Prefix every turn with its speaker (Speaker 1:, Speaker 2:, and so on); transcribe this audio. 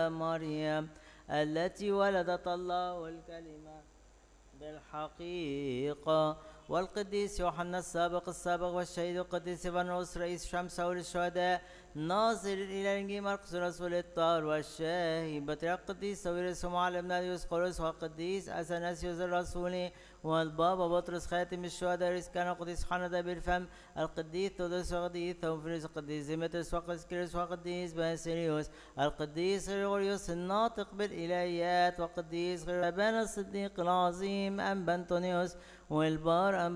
Speaker 1: مريم التي ولدت الله الكلمة بالحقيقة، والقديس يوحنا السابق والشهيد القديس إفانوس رئيس شمس الشهداء ناظر إلى إنجيل مرقس رسول الطاهر والشاهي بطريرك القديس ساويرس ومعلم ناديوس قرص والقديس أثناسيوس الرسولي والبابا بطرس خاتم الشهداء رئيس كان القديس حندا بالفم القديس تودوس والقديس ثوفيلوس القديس ديمتريوس والقديس كيرلس والقديس باسيليوس القديس غريغوريوس الناطق بالإلهيات والقديس غربان الصديق العظيم أنبا أنطونيوس والبار